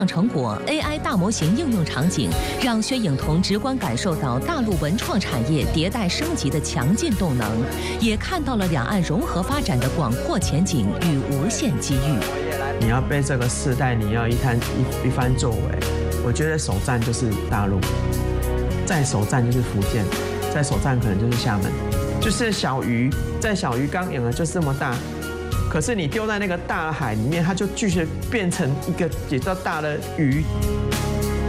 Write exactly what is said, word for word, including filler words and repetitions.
成果 A I 大模型应用场景，让薛颖彤直观感受到大陆文创产业迭代升级的强劲动能，也看到了两岸融合发展的广阔前景与无限机遇。 你要被这个世代，你要一番一一番作为。我觉得首站就是大陆，再首站就是福建，再首站可能就是厦门。就是小鱼在小鱼缸养的就是这么大。可是你丢在那个大海里面，它就继续变成一个比较大的鱼。